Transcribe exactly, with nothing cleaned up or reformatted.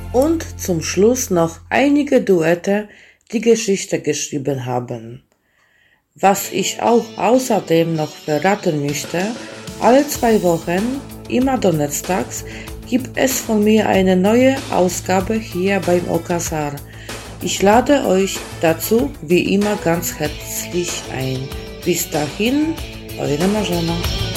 Und zum Schluss noch einige Duette, die Geschichte geschrieben haben. Was ich auch außerdem noch verraten möchte, alle zwei Wochen, immer donnerstags, gibt es von mir eine neue Ausgabe hier beim Okazar. Ich lade euch dazu wie immer ganz herzlich ein. Bis dahin, eure Marzena.